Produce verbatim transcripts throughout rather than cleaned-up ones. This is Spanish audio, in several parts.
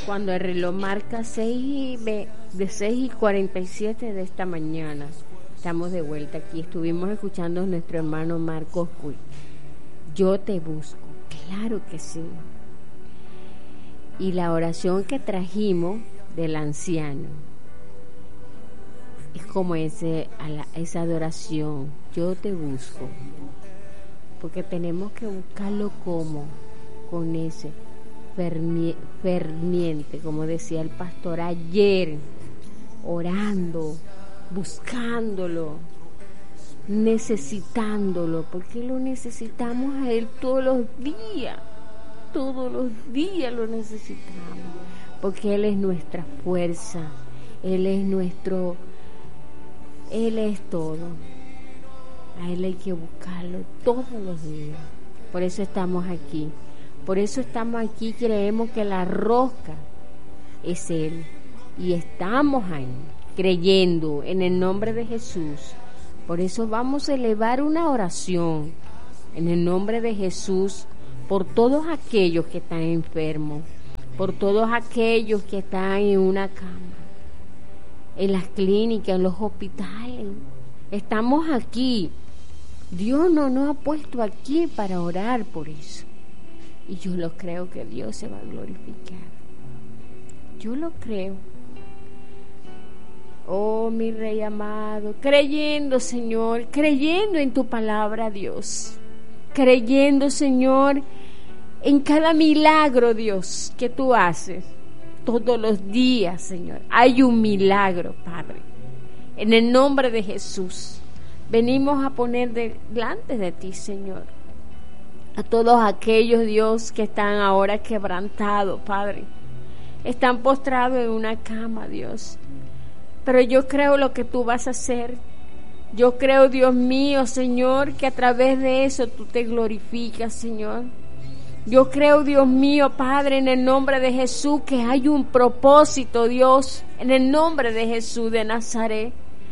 Cuando el reloj marca seis y ve, de seis y cuarenta y siete de esta mañana, estamos de vuelta aquí. Estuvimos escuchando a nuestro hermano Marcos Ruiz. Yo te busco, claro que sí. Y la oración que trajimos del anciano es como ese, a la, esa adoración. Yo te busco, porque tenemos que buscarlo como con ese ferviente, como decía el pastor ayer, orando, buscándolo, necesitándolo, porque lo necesitamos a él todos los días, todos los días lo necesitamos, porque él es nuestra fuerza, él es nuestro, él es todo, a él hay que buscarlo todos los días. Por eso estamos aquí. Por eso estamos aquí, creemos que la roca es Él. Y estamos ahí, creyendo en el nombre de Jesús. Por eso vamos a elevar una oración en el nombre de Jesús por todos aquellos que están enfermos, por todos aquellos que están en una cama, en las clínicas, en los hospitales. Estamos aquí. Dios no nos ha puesto aquí para orar por eso. Y yo lo creo que Dios se va a glorificar. Yo lo creo. Oh, mi Rey amado, creyendo, Señor, creyendo en tu palabra, Dios. Creyendo, Señor, en cada milagro, Dios, que tú haces todos los días, Señor. Hay un milagro, Padre. En el nombre de Jesús, venimos a poner delante de ti, Señor, a todos aquellos, Dios, que están ahora quebrantados, Padre. Están postrados en una cama, Dios. Pero yo creo lo que tú vas a hacer. Yo creo, Dios mío, Señor, que a través de eso tú te glorificas, Señor. Yo creo, Dios mío, Padre, en el nombre de Jesús, que hay un propósito, Dios, en el nombre de Jesús de Nazaret.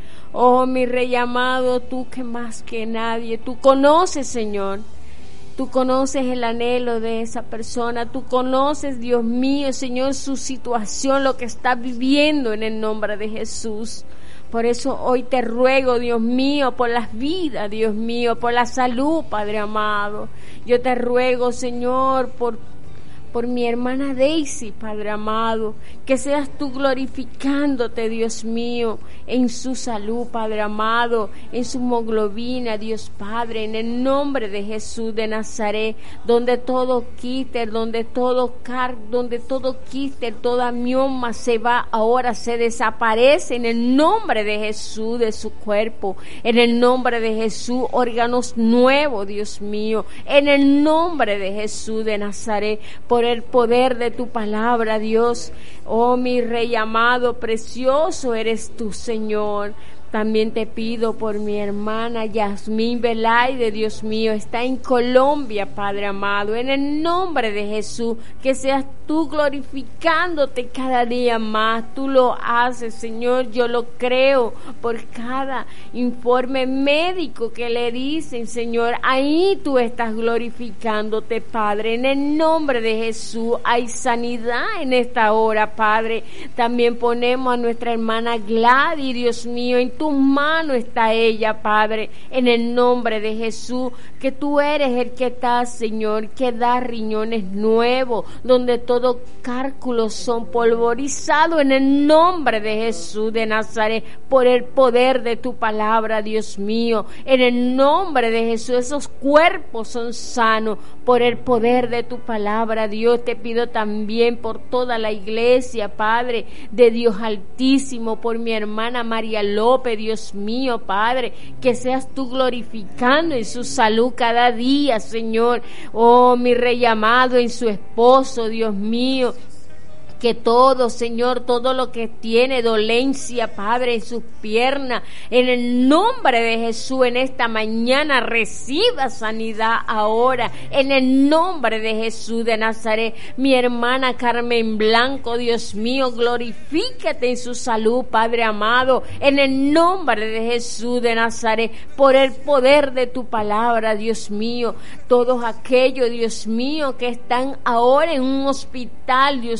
Oh, mi Rey amado, tú que más que nadie, tú conoces, Señor. Tú conoces el anhelo de esa persona, tú conoces, Dios mío, Señor, su situación, lo que está viviendo en el nombre de Jesús. Por eso hoy te ruego, Dios mío, por las vidas, Dios mío, por la salud, Padre amado. Yo te ruego, Señor, por, por mi hermana Daisy, Padre amado, que seas tú glorificándote, Dios mío, en su salud, Padre amado, en su hemoglobina, Dios Padre, en el nombre de Jesús de Nazaret, donde todo quiste, donde todo car, donde todo quiste, toda mioma se va, ahora se desaparece en el nombre de Jesús de su cuerpo, en el nombre de Jesús, órganos nuevos, Dios mío, en el nombre de Jesús de Nazaret, por el poder de tu palabra, Dios. Oh, mi Rey amado, precioso eres tú, Señor. También te pido por mi hermana Yasmín Belaide, Dios mío, está en Colombia, Padre amado, en el nombre de Jesús, que seas tú glorificándote cada día más. Tú lo haces, Señor, yo lo creo por cada informe médico que le dicen, Señor, ahí tú estás glorificándote, Padre, en el nombre de Jesús. Hay sanidad en esta hora, Padre. También ponemos a nuestra hermana Gladys, Dios mío, en tu mano está ella, Padre, en el nombre de Jesús, que tú eres el que está, Señor, que da riñones nuevos, donde todo cálculos son polvorizados en el nombre de Jesús de Nazaret, por el poder de tu palabra, Dios mío, en el nombre de Jesús, esos cuerpos son sanos por el poder de tu palabra, Dios. Te pido también por toda la iglesia, Padre, de Dios Altísimo, por mi hermana María López, Dios mío, Padre, que seas tú glorificando en su salud cada día, Señor. Oh, mi Rey amado, en su esposo, Dios mío, que todo, Señor, todo lo que tiene dolencia, Padre, en sus piernas, en el nombre de Jesús, en esta mañana reciba sanidad ahora, en el nombre de Jesús de Nazaret. Mi hermana Carmen Blanco, Dios mío, glorifícate en su salud, Padre amado, en el nombre de Jesús de Nazaret, por el poder de tu palabra, Dios mío. Todos aquellos, Dios mío, que están ahora en un hospital, Dios mío,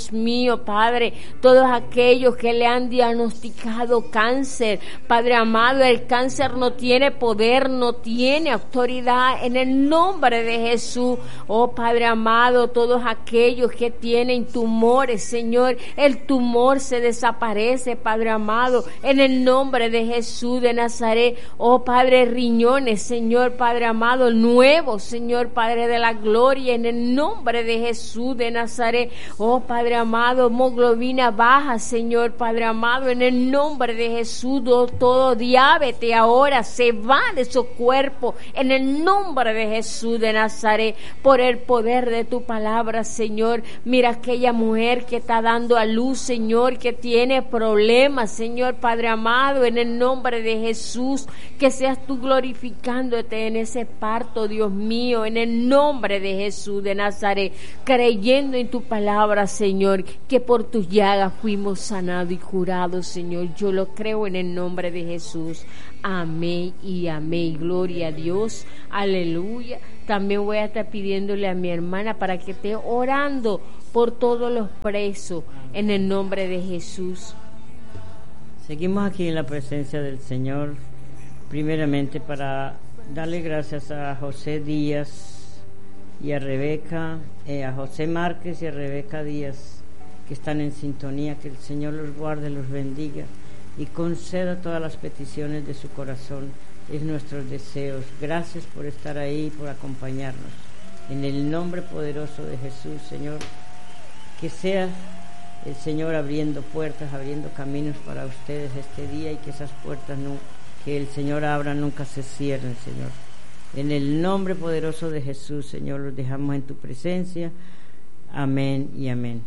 mío, Padre, todos aquellos que le han diagnosticado cáncer, Padre amado, el cáncer no tiene poder, no tiene autoridad en el nombre de Jesús. Oh Padre amado, todos aquellos que tienen tumores, Señor, el tumor se desaparece, Padre amado, en el nombre de Jesús de Nazaret. Oh Padre, riñones, Señor, Padre amado, nuevos, Señor, Padre de la gloria, en el nombre de Jesús de Nazaret. Oh Padre amado, hemoglobina baja, Señor, Padre amado, en el nombre de Jesús. Oh, todo diabetes ahora se va de su cuerpo, en el nombre de Jesús de Nazaret, por el poder de tu palabra, Señor. Mira aquella mujer que está dando a luz, Señor, que tiene problemas, Señor, Padre amado, en el nombre de Jesús, que seas tú glorificándote en ese parto, Dios mío, en el nombre de Jesús de Nazaret, creyendo en tu palabra, Señor, que por tus llagas fuimos sanados y curados, Señor. Yo lo creo en el nombre de Jesús. Amén y amén. Gloria a Dios. Aleluya. También voy a estar pidiéndole a mi hermana para que esté orando por todos los presos en el nombre de Jesús. Seguimos aquí en la presencia del Señor, primeramente para darle gracias a José Díaz y a Rebeca, eh, a José Márquez y a Rebeca Díaz, que están en sintonía. Que el Señor los guarde, los bendiga y conceda todas las peticiones de su corazón, es nuestros deseos. Gracias por estar ahí, por acompañarnos. En el nombre poderoso de Jesús, Señor, que sea el Señor abriendo puertas, abriendo caminos para ustedes este día, y que esas puertas no, que el Señor abra nunca se cierren, Señor. En el nombre poderoso de Jesús, Señor, los dejamos en tu presencia. Amén y amén.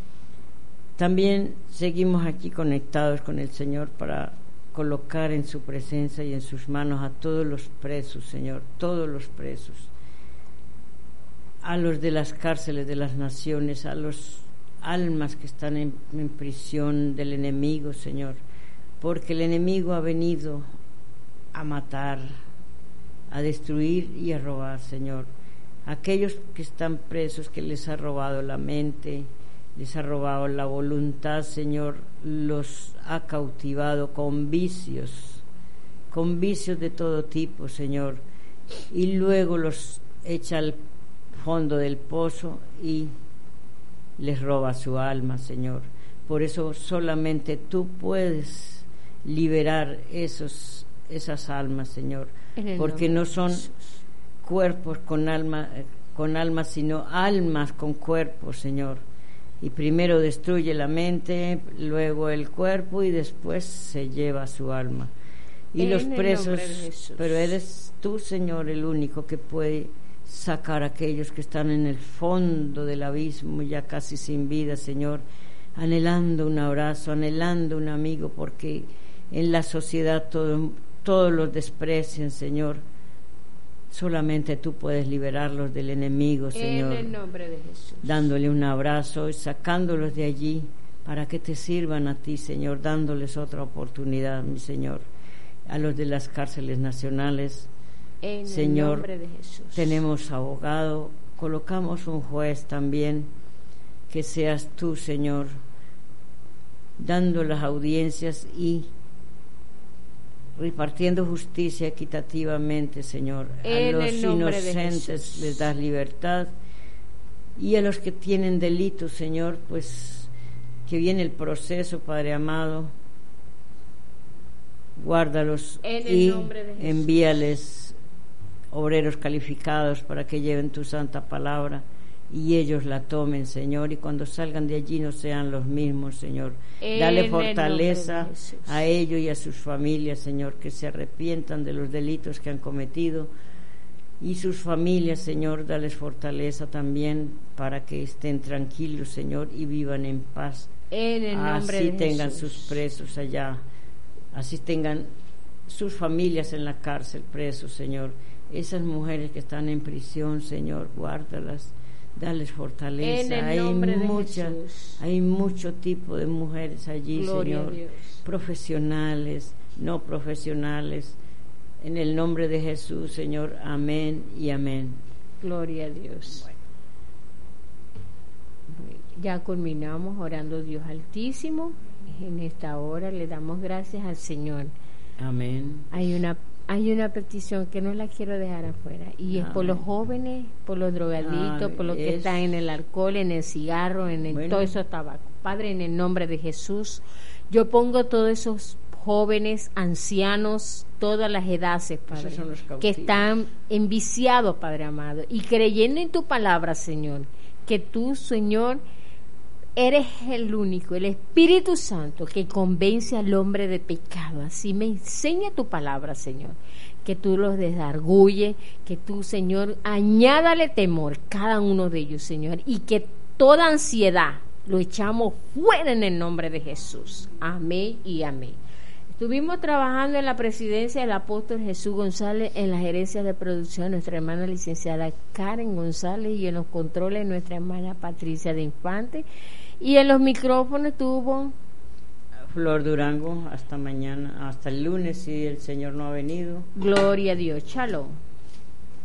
También seguimos aquí conectados con el Señor para colocar en su presencia y en sus manos a todos los presos, Señor, todos los presos, a los de las cárceles de las naciones, a los almas que están en, en prisión del enemigo, Señor, porque el enemigo ha venido a matar, a destruir y a robar, Señor. Aquellos que están presos, que les ha robado la mente, les ha robado la voluntad, Señor, los ha cautivado con vicios, con vicios de todo tipo, Señor, y luego los echa al fondo del pozo y les roba su alma, Señor. Por eso solamente tú puedes liberar esos, esas almas, Señor, porque no son cuerpos con alma, con almas, sino almas con cuerpos, Señor. Y primero destruye la mente, luego el cuerpo y después se lleva su alma. Y en los presos, pero eres tú, Señor, el único que puede sacar a aquellos que están en el fondo del abismo, ya casi sin vida, Señor, anhelando un abrazo, anhelando un amigo, porque en la sociedad todo, todos los desprecian, Señor. Solamente tú puedes liberarlos del enemigo, Señor, en el nombre de Jesús, dándole un abrazo y sacándolos de allí para que te sirvan a ti, Señor, dándoles otra oportunidad, mi Señor. A los de las cárceles nacionales, en Señor, el nombre de Jesús, tenemos abogado, colocamos un juez también, que seas tú, Señor, dando las audiencias y repartiendo justicia equitativamente, Señor. En a los el nombre de inocentes Jesús les das libertad, y a los que tienen delitos, Señor, pues que viene el proceso, Padre amado, guárdalos en el y nombre de Jesús, envíales obreros calificados para que lleven tu santa palabra y ellos la tomen, Señor, y cuando salgan de allí no sean los mismos, Señor. En Dale fortaleza de a ellos y a sus familias, Señor, que se arrepientan de los delitos que han cometido, y sus familias, Señor, dales fortaleza también para que estén tranquilos, Señor, y vivan en paz. En el nombre así de tengan Jesús, sus presos allá, así tengan sus familias en la cárcel presos, Señor. Esas mujeres que están en prisión, Señor, guárdalas, dales fortaleza. En el hay nombre de mucha, Jesús. hay mucho tipo de mujeres allí, Gloria Señor, a Dios. profesionales, no profesionales. En el nombre de Jesús, Señor, amén y amén. Gloria a Dios. Bueno. Muy bien. Ya culminamos orando Dios Altísimo. En esta hora le damos gracias al Señor. Amén. Hay una hay una petición que no la quiero dejar afuera, y es Amén. por los jóvenes, por los drogadictos, Amén. por los que Es- están en el alcohol, en el cigarro, en el, Bueno. todo eso tabaco. Padre, en el nombre de Jesús, yo pongo todos esos jóvenes, ancianos, todas las edades, Padre, son los cautivos. que están enviciados, Padre amado, y creyendo en tu palabra, Señor, que tú, Señor, eres el único, el Espíritu Santo que convence al hombre de pecado. Así me enseña tu palabra, Señor, que tú los desargulle, que tú, Señor, añádale temor cada uno de ellos, Señor, y que toda ansiedad lo echamos fuera en el nombre de Jesús. Amén y amén. Estuvimos trabajando en la presidencia del apóstol Jesús González, en la gerencia de producción nuestra hermana licenciada Karen González, y en los controles nuestra hermana Patricia de Infante, y en los micrófonos estuvo Flor Durango, hasta mañana, hasta el lunes, si el Señor no ha venido. Gloria a Dios. Shalom.